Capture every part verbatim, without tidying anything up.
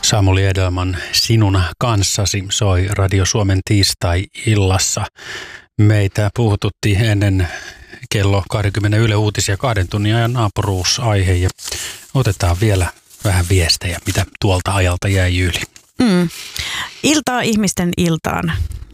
Samuli Edelman Sinun kanssasi soi Radio Suomen tiistai-illassa. Meitä puhututti ennen kello kaksikymmentä Yle Uutisia kahden tunnin ajan naapuruusaihe ja otetaan vielä vähän viestejä, mitä tuolta ajalta jäi yli. Mm. Iltaa ihmisten iltaan.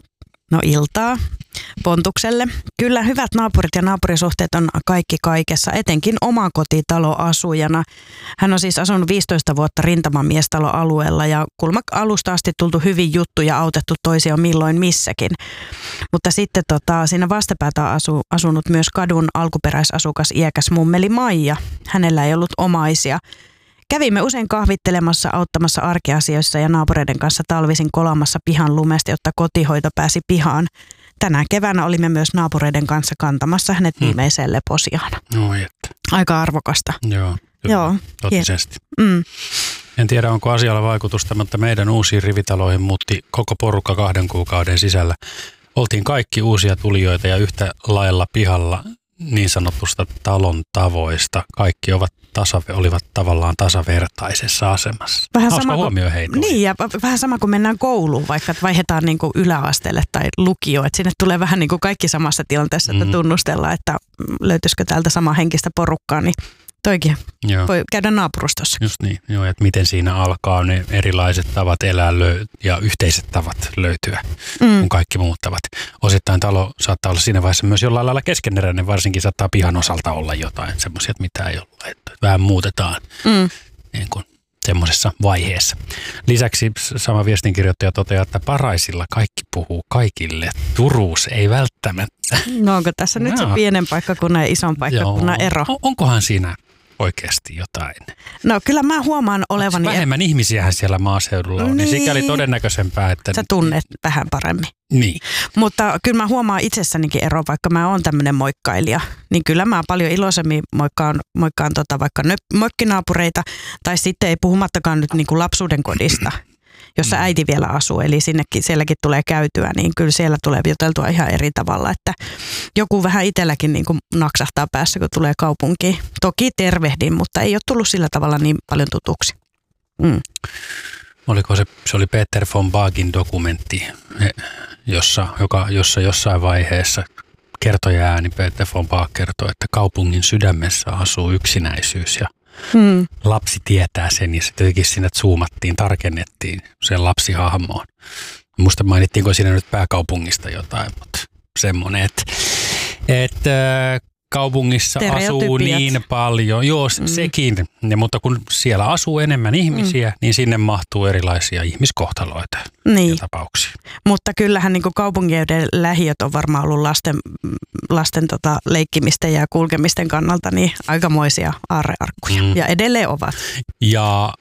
No iltaa Pontukselle. Kyllä hyvät naapurit ja naapurisuhteet on kaikki kaikessa, etenkin omakotitaloasujana. Hän on siis asunut viisitoista vuotta rintamamiestaloalueella ja kulma alusta asti tultu hyvin juttu ja autettu toisia milloin missäkin. Mutta sitten tota, siinä vastapäätä on asu, asunut myös kadun alkuperäisasukas iäkäs mummeli Maija. Hänellä ei ollut omaisia. Kävimme usein kahvittelemassa, auttamassa arkiasioissa ja naapureiden kanssa talvisin kolamassa pihan lumesta, jotta kotihoito pääsi pihaan. Tänä keväänä olimme myös naapureiden kanssa kantamassa hänet hmm. viimeiseen leposiaan. No, että. Aika arvokasta. Joo, Joo. totisesti. Mm. En tiedä, onko asialla vaikutusta, mutta meidän uusiin rivitaloihin muutti koko porukka kahden kuukauden sisällä. Oltiin kaikki uusia tulijoita ja yhtä lailla pihalla niin sanotusta talon tavoista. Kaikki ovat tasave, olivat tavallaan tasavertaisessa asemassa. Vähän Hauska sama huomio heitä. Niin, ja vähän sama kuin mennään kouluun, vaikka vaihdetaan niin kuin yläasteelle tai lukioon. Että sinne tulee vähän niin kuin kaikki samassa tilanteessa, että mm-hmm. tunnustellaan, että löytyisikö täältä samaa henkistä porukkaa, niin toikin Joo. voi käydä naapurustossa. Just niin, Joo, että miten siinä alkaa ne erilaiset tavat elää löy- ja yhteiset tavat löytyä, mm. kun kaikki muuttavat. Osittain talo saattaa olla siinä vaiheessa myös jollain lailla keskeneräinen, varsinkin saattaa pihan osalta olla jotain semmoisia, mitä ei olla, että vähän muutetaan mm. niin kuin semmoisessa vaiheessa. Lisäksi sama viestinkirjoittaja toteaa, että Paraisilla kaikki puhuu kaikille. Turuus ei välttämättä. No onko tässä nyt se pienen paikkakunnan ja ison paikkakunnan Joo. ero? Onkohan siinä oikeasti jotain? No kyllä mä huomaan olevani... Vähemmän ihmisiähän siellä maaseudulla on, niin, niin sikäli todennäköisempää, että... Sä tunnet vähän paremmin. Niin. Mutta kyllä mä huomaan itsessänikin ero, vaikka mä oon tämmöinen moikkailija, niin kyllä mä paljon iloisemmin moikkaan, moikkaan tota vaikka mökkinaapureita, tai sitten ei puhumattakaan nyt niin kuin lapsuuden kodista, jossa mm. äiti vielä asuu, eli sinnekin, sielläkin tulee käytyä, niin kyllä siellä tulee juteltua ihan eri tavalla, että joku vähän itselläkin niin kuin naksahtaa päässä, kun tulee kaupunkiin. Toki tervehdin, mutta ei ole tullut sillä tavalla niin paljon tutuksi. Mm. Oliko se, se oli Peter von Bagin dokumentti, jossa, joka, jossa jossain vaiheessa kertoja ääni Peter von Bag kertoi, että kaupungin sydämessä asuu yksinäisyys ja hmm. lapsi tietää sen ja sitten jotenkin siinä zoomattiin, tarkennettiin sen lapsihahmoon. Musta mainittiinko siinä nyt pääkaupungista jotain, mutta semmoinen, että, että kaupungissa asuu niin paljon, joo mm. sekin, ja, mutta kun siellä asuu enemmän ihmisiä, mm. niin sinne mahtuu erilaisia ihmiskohtaloita niin. ja tapauksia. Mutta kyllähän niin kuin kaupungien lähiöt on varmaan ollut lasten, lasten tota, leikkimisten ja kulkemisten kannalta niin aikamoisia aarrearkkuja, mm. ja edelleen ovat. Ja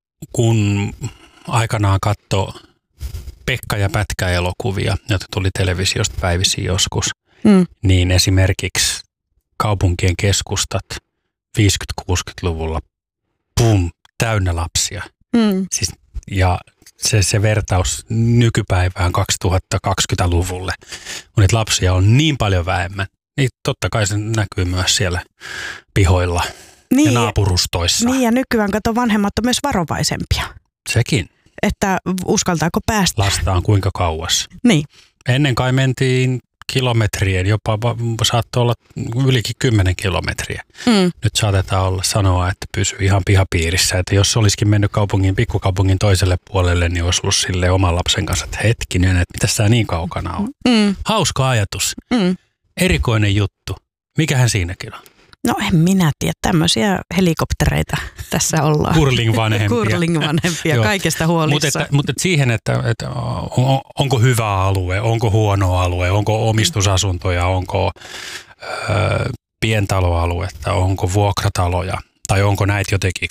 kun aikanaan katsoi Pekka ja Pätkä-elokuvia, joita tuli televisiosta päivisin joskus, mm. niin esimerkiksi kaupunkien keskustat viisikymmentä-kuusikymmentäluvulla, pum, täynnä lapsia. Mm. Siis, ja se, se vertaus nykypäivään kaksituhattakaksikymmentäluvulle, kun niitä lapsia on niin paljon vähemmän, niin totta kai se näkyy myös siellä pihoilla niin, ja naapurustoissa. Niin ja nykyään kato vanhemmat on myös varovaisempia. Sekin. Että uskaltaako päästä. Lastaan kuinka kauas. Niin. Ennen kai mentiin kilometrien, jopa saattoi olla ylikin kymmenen kilometriä. Mm. Nyt saatetaan olla sanoa, että pysyy ihan pihapiirissä. Että jos olisikin mennyt kaupungin, pikkukaupungin toiselle puolelle, niin olisi ollut silleen oman lapsen kanssa, että hetkinen, että mitä sä niin kaukana on. Mm. Hauska ajatus. Mm. Erikoinen juttu. Mikähän siinäkin on? No en minä tiedä. Tämmöisiä helikoptereita tässä ollaan. Kurling-vanhempia. Kurling-vanhempia, kaikesta huolissa. Mutta mut siihen, että, että on, onko hyvä alue, onko huono alue, onko omistusasuntoja, onko ö, pientaloaluetta, onko vuokrataloja tai onko näitä jotenkin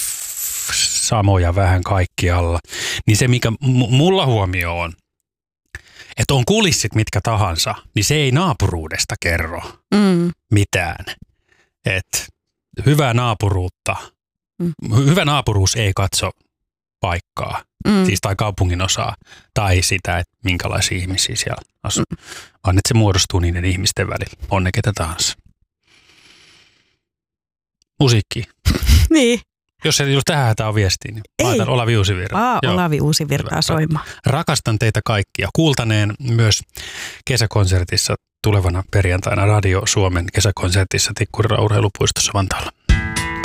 samoja vähän kaikkialla. Niin se, mikä m- mulla huomio on, että on kulissit mitkä tahansa, niin se ei naapuruudesta kerro mm. mitään. Että hyvää naapuruutta, mm. hyvä naapuruus ei katso paikkaa, mm. siis tai kaupungin osaa, tai sitä, että minkälaisia ihmisiä siellä asuu, mm. vaan että se muodostuu niiden ihmisten välillä, on ne ketä tahansa. Musiikki. Niin. jos ei ollut tähän hätään viestiin, niin Ei. laitan Olavi Uusivirta. Aa, Olavi Uusivirtaa soimaan. Rakastan teitä kaikkia. Kuultaneen myös kesäkonsertissa tulevana perjantaina Radio Suomen kesäkonsertissa Tikkurilan urheilupuistossa Vantaalla.